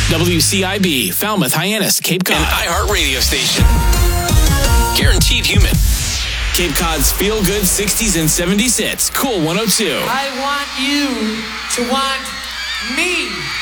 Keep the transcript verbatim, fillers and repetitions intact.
W C I B, Falmouth, Hyannis, Cape Cod. An iHeart radio station. Guaranteed human. Cape Cod's feel-good sixties and seventies hits. Cool one oh two. I want you to want me.